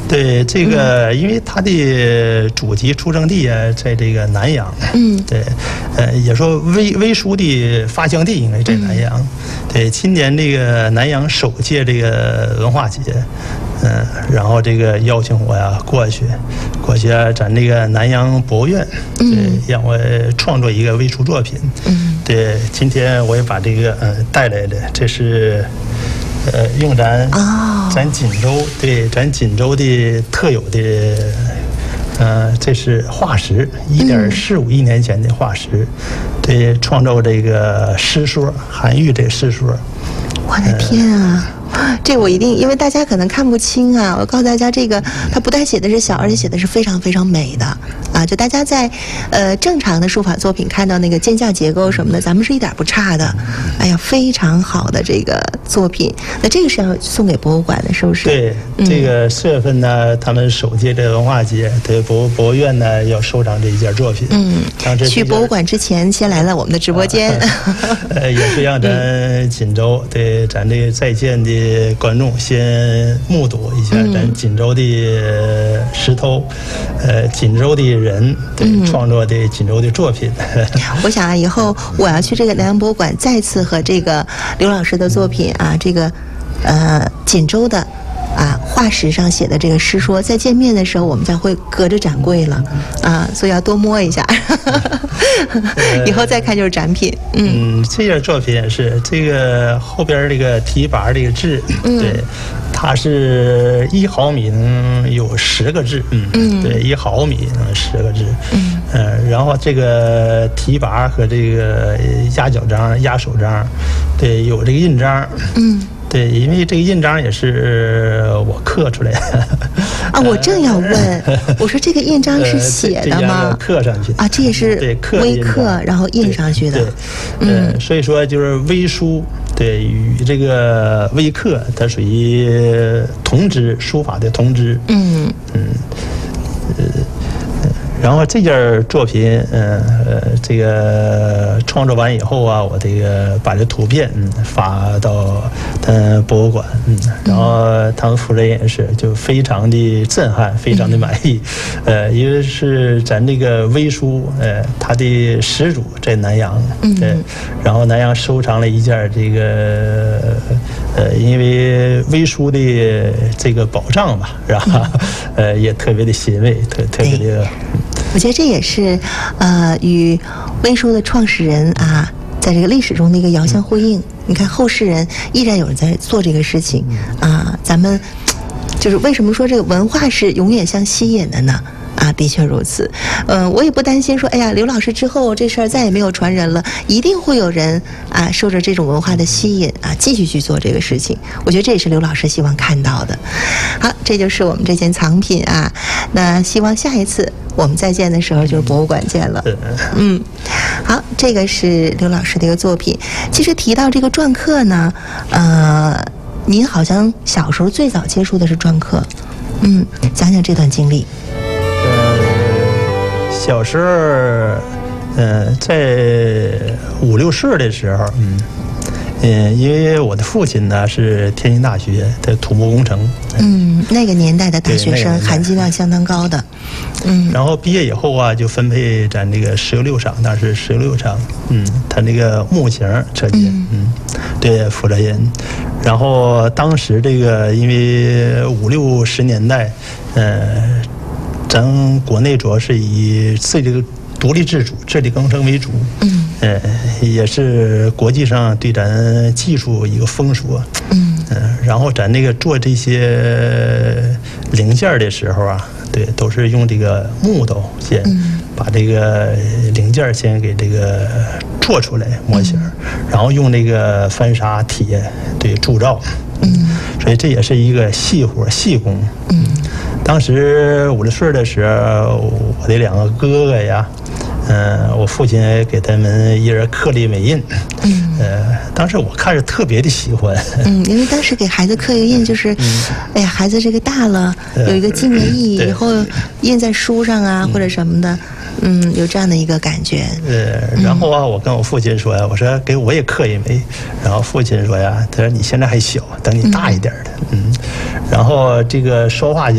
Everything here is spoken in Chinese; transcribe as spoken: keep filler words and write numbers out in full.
对这个，因为他的祖籍出生地啊，在这个南阳。 嗯， 对，呃，也说微微书的发祥地应该在南阳。嗯、对，今年这个南阳首届这个文化节，嗯、呃，然后这个邀请我呀过去，过去啊，咱这个南阳博物院，对，让我创作一个微书作品。嗯，对，今天我也把这个呃带来的，这是。呃，用咱、oh. 咱锦州对咱锦州的特有的，呃，这是化石，一点四五亿年前的化石，嗯、对，创造这个诗说，韩愈这诗说。 我的天啊！呃、这我一定，因为大家可能看不清啊，我告诉大家，这个它不但写的是小，而且写的是非常非常美的啊！就大家在呃正常的书法作品看到那个间架结构什么的，咱们是一点不差的。哎呀，非常好的这个作品。那这个是要送给博物馆的，是不是？ 对，嗯、这个四月份呢，他们首届的文化节，对博博物院呢要收藏这一件作品。 嗯，去博物馆之前，先来了我们的直播间。 啊、呃，也是让咱锦州对咱这个在线的。观众先目睹一下咱锦州的石头，呃，锦州的人对创作的锦州的作品。 我想啊，以后我要去这个南阳博物馆，再次和这个刘老师的作品啊，这个呃锦州的。啊，化石上写的这个诗说，在见面的时候，我们将会隔着展柜了，啊，所以要多摸一下，以后再看就是展品。 嗯，嗯这件作品也是这个后边这个提拔这个字，嗯、对，它是一毫米能有十个字，嗯，嗯对，一毫米能十个字，嗯，呃，然后这个提拔和这个压脚章、压手章，对，有这个印章，嗯。对，因为这个印章也是我刻出来的啊！我正要问，我说这个印章是写的吗？ 呃、刻上去啊，这也是微刻，然后印上去的。 对，对嗯、呃，所以说就是微书，对与这个微刻，它属于同支，书法的同支。嗯嗯呃。然后这件作品，嗯呃，这个创作完以后啊，我这个把这图片嗯发到嗯博物馆，嗯，然后他们负责人也是就非常的震撼，非常的满意，呃，因为是咱这个微书，呃，它的始祖在南阳，对，然后南阳收藏了一件这个，呃，因为微书的这个宝藏吧，是吧？呃，也特别的欣慰，特特别的。 我觉得这也是，呃，与微书的创始人啊，在这个历史中的一个遥相呼应。你看后世人依然有人在做这个事情啊，咱们就是为什么说这个文化是永远相吸引的呢？啊，的确如此。嗯、呃，我也不担心说，哎呀，刘老师之后这事儿再也没有传人了，一定会有人啊受着这种文化的吸引啊，继续去做这个事情。我觉得这也是刘老师希望看到的。好，这就是我们这件藏品啊。那希望下一次我们再见的时候就是博物馆见了。嗯，好，这个是刘老师的一个作品。其实提到这个篆刻呢，呃，您好像小时候最早接触的是篆刻，嗯，讲讲这段经历。 小时候，呃，在五六岁的时候，嗯，嗯，因为我的父亲呢是天津大学的土木工程， 嗯，那个年代的大学生含金量相当高的，嗯， 然后毕业以后啊，就分配咱这个石油六厂，当时石油六厂，嗯，他那个木型车间，嗯，嗯对，负责人，然后当时这个因为五六十年代，呃。咱国内主要是以自己独立自主、自力更生为主，嗯，呃，也是国际上对咱技术一个封锁，嗯，呃，然后咱那个做这些零件的时候啊，对，都是用这个木头先把这个零件先给这个做出来模型，然后用这个翻砂铁对铸造，嗯，所以这也是一个细活细工，嗯。当时五六岁的时候，我的两个哥哥呀，嗯、呃，我父亲给他们一人刻了美印，嗯，呃，当时我看着特别的喜欢， 嗯，因为当时给孩子刻一个印，就是，嗯、哎呀，孩子这个大了，有一个纪念意义，以后印在书上啊、嗯、或者什么的，嗯，有这样的一个感觉。 呃，然后啊，我跟我父亲说呀，我说给我也刻一枚，然后父亲说呀，他说你现在还小，等你大一点的，嗯，嗯然后这个说话。